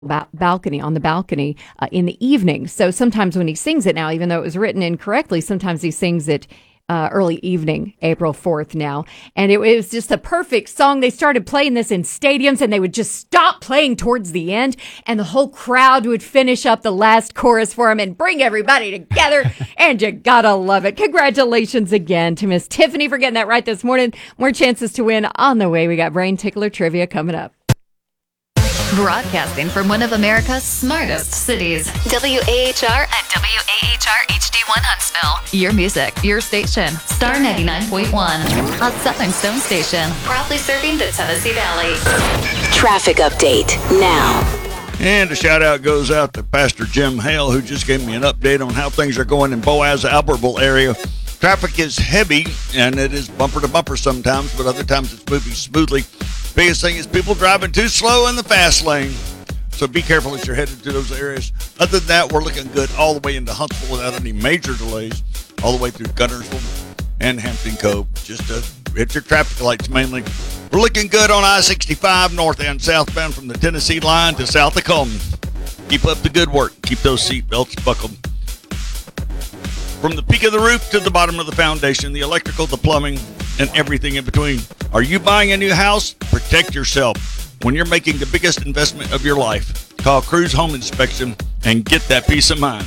balcony on the balcony in the evening. So sometimes when he sings it now, even though it was written incorrectly, sometimes he sings it early evening, April 4th now. And it was just a perfect song. They started playing this in stadiums and they would just stop playing towards the end and the whole crowd would finish up the last chorus for him and bring everybody together. And you gotta love it. Congratulations again to Miss Tiffany for getting that right this morning. More chances to win on the way. We got Brain Tickler Trivia coming up. Broadcasting from one of America's smartest cities. WAHR and WAHR HD1 Huntsville. Your music, your station. Star 99.1. A Southern Stone station. Proudly serving the Tennessee Valley. Traffic update now. And a shout out goes out to Pastor Jim Hale, who just gave me an update on how things are going in Boaz, Albertville area. Traffic is heavy, and it is bumper to bumper sometimes, but other times it's moving smoothly. Biggest thing is people driving too slow in the fast lane. So be careful as you're headed to those areas. Other than that, we're looking good all the way into Huntsville without any major delays, all the way through Guntersville and Hampton Cove. Just hit your traffic lights mainly. We're looking good on I-65 north and southbound from the Tennessee line to south of Coleman. Keep up the good work. Keep those seat belts buckled. From the peak of the roof to the bottom of the foundation, the electrical, the plumbing, and everything in between. Are you buying a new house? Protect yourself. When you're making the biggest investment of your life, call Cruise Home Inspection and get that peace of mind.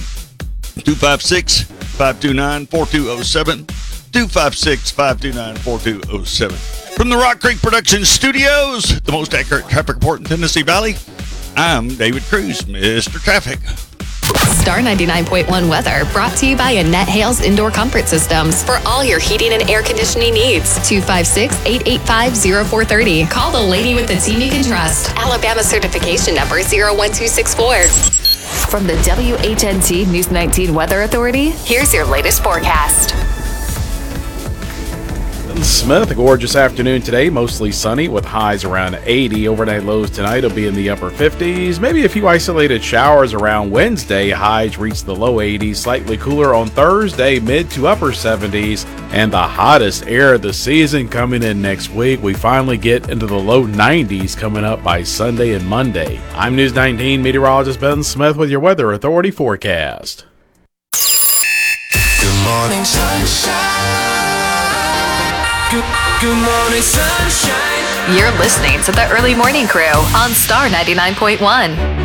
256-529-4207. 256-529-4207. From the Rock Creek Production Studios, the most accurate traffic report in Tennessee Valley, I'm David Cruz, Mr. Traffic. Star 99.1 weather brought to you by Annette Hales Indoor Comfort Systems for all your heating and air conditioning needs. 256-885-0430. Call the lady with the team you can trust. Alabama certification number 01264. From the WHNT News 19 Weather Authority, here's your latest forecast. Smith, a gorgeous afternoon today, mostly sunny with highs around 80. Overnight lows tonight will be in the upper 50s. Maybe a few isolated showers around Wednesday. Highs reach the low 80s. Slightly cooler on Thursday, mid to upper 70s. And the hottest air of the season coming in next week. We finally get into the low 90s coming up by Sunday and Monday. I'm News 19 meteorologist Ben Smith with your Weather Authority forecast. Good morning, sunshine. Good morning, sunshine. You're listening to the Early Morning Crew on Star 99.1.